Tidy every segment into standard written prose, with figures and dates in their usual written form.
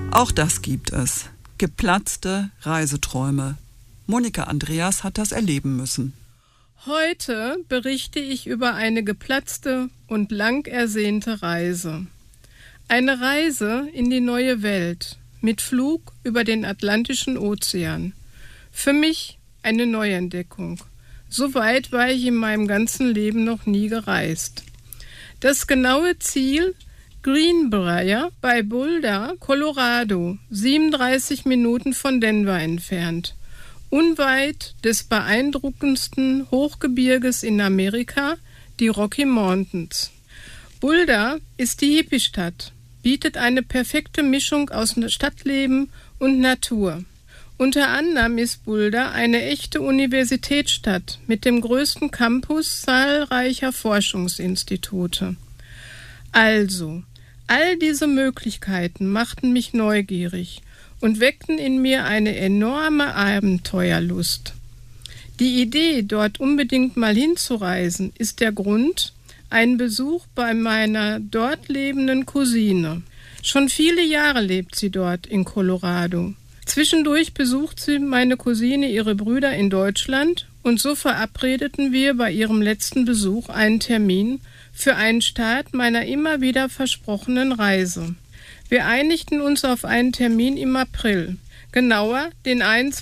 Auch das gibt es. Geplatzte Reiseträume. Monika Andreas hat das erleben müssen. Heute berichte ich über eine geplatzte und lang ersehnte Reise. Eine Reise in die neue Welt mit Flug über den Atlantischen Ozean. Für mich eine Neuentdeckung. So weit war ich in meinem ganzen Leben noch nie gereist. Das genaue Ziel: Greenbrier bei Boulder, Colorado, 37 Minuten von Denver entfernt. Unweit des beeindruckendsten Hochgebirges in Amerika, die Rocky Mountains. Boulder ist die Hippie-Stadt, bietet eine perfekte Mischung aus Stadtleben und Natur. Unter anderem ist Boulder eine echte Universitätsstadt mit dem größten Campus zahlreicher Forschungsinstitute. Also, all diese Möglichkeiten machten mich neugierig und weckten in mir eine enorme Abenteuerlust. Die Idee, dort unbedingt mal hinzureisen, ist der Grund, ein Besuch bei meiner dort lebenden Cousine. Schon viele Jahre lebt sie dort in Colorado. Zwischendurch besucht sie meine Cousine ihre Brüder in Deutschland und so verabredeten wir bei ihrem letzten Besuch einen Termin für einen Start meiner immer wieder versprochenen Reise. Wir einigten uns auf einen Termin im April, genauer den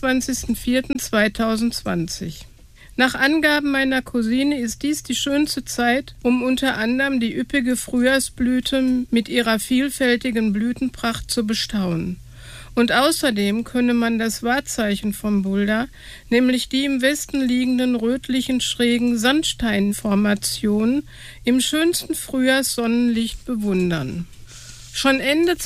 21.04.2020. Nach Angaben meiner Cousine ist dies die schönste Zeit, um unter anderem die üppige Frühjahrsblüte mit ihrer vielfältigen Blütenpracht zu bestaunen. Und außerdem könne man das Wahrzeichen von Boulder, nämlich die im Westen liegenden rötlichen schrägen Sandsteinformationen, im schönsten Frühjahrssonnenlicht bewundern. Schon Ende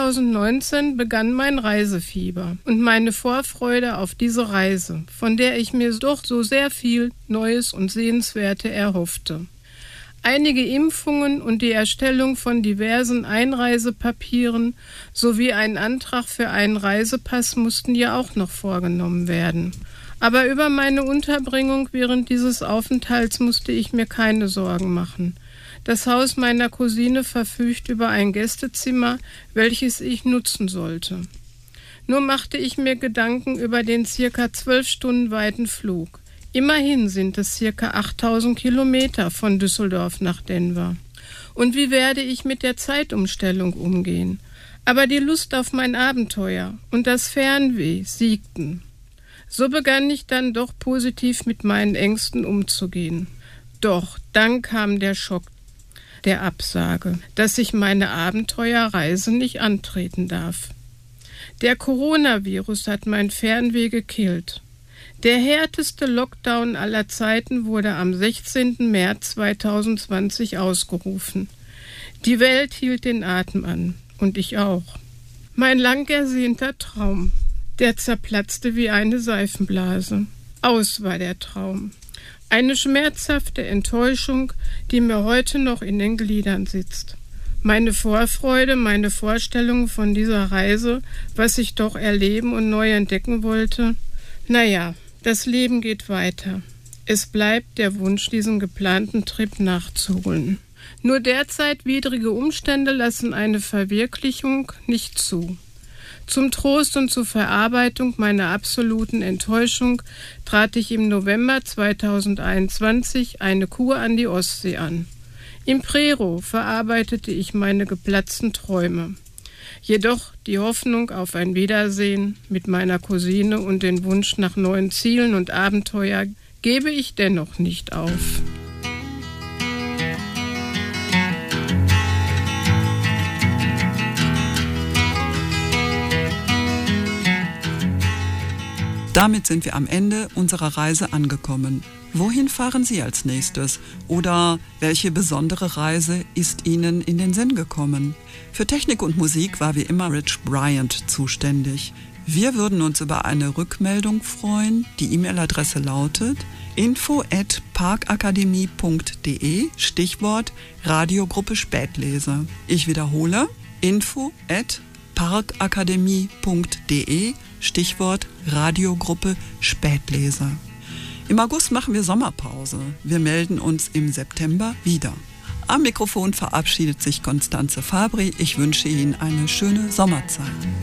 2019 begann mein Reisefieber und meine Vorfreude auf diese Reise, von der ich mir doch so sehr viel Neues und Sehenswerte erhoffte. Einige Impfungen und die Erstellung von diversen Einreisepapieren sowie ein Antrag für einen Reisepass mussten ja auch noch vorgenommen werden. Aber über meine Unterbringung während dieses Aufenthalts musste ich mir keine Sorgen machen. Das Haus meiner Cousine verfügt über ein Gästezimmer, welches ich nutzen sollte. Nur machte ich mir Gedanken über den circa 12 Stunden weiten Flug. Immerhin sind es circa 8000 Kilometer von Düsseldorf nach Denver. Und wie werde ich mit der Zeitumstellung umgehen? Aber die Lust auf mein Abenteuer und das Fernweh siegten. So begann ich dann doch positiv mit meinen Ängsten umzugehen. Doch dann kam der Schock der Absage, dass ich meine Abenteuerreise nicht antreten darf. Der Coronavirus hat mein Fernweh gekillt. Der härteste Lockdown aller Zeiten wurde am 16. März 2020 ausgerufen. Die Welt hielt den Atem an und ich auch. Mein lang ersehnter Traum, der zerplatzte wie eine Seifenblase. Aus war der Traum. Eine schmerzhafte Enttäuschung, die mir heute noch in den Gliedern sitzt. Meine Vorfreude, meine Vorstellung von dieser Reise, was ich doch erleben und neu entdecken wollte. Naja, das Leben geht weiter. Es bleibt der Wunsch, diesen geplanten Trip nachzuholen. Nur derzeit widrige Umstände lassen eine Verwirklichung nicht zu. Zum Trost und zur Verarbeitung meiner absoluten Enttäuschung trat ich im November 2021 eine Kur an die Ostsee an. Im Prero verarbeitete ich meine geplatzten Träume. Jedoch die Hoffnung auf ein Wiedersehen mit meiner Cousine und den Wunsch nach neuen Zielen und Abenteuer gebe ich dennoch nicht auf. Damit sind wir am Ende unserer Reise angekommen. Wohin fahren Sie als nächstes? Oder welche besondere Reise ist Ihnen in den Sinn gekommen? Für Technik und Musik war wie immer Rich Bryant zuständig. Wir würden uns über eine Rückmeldung freuen. Die E-Mail-Adresse lautet info@parkakademie.de, Stichwort Radiogruppe Spätlese. Ich wiederhole, info@parkakademie.de, Stichwort Radiogruppe Spätlese. Im August machen wir Sommerpause. Wir melden uns im September wieder. Am Mikrofon verabschiedet sich Constanze Fabri. Ich wünsche Ihnen eine schöne Sommerzeit.